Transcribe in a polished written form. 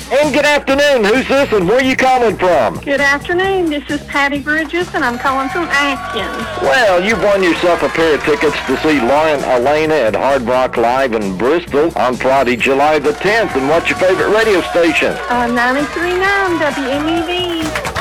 And good afternoon. Who's this and where you calling from? Good afternoon. This is Patty Bridges, and I'm calling from Atkins. Well, you've won yourself a pair of tickets to see Lauren Elena at Hard Rock Live in Bristol on Friday, July the 10th. And what's your favorite radio station? 93.9 WMEV.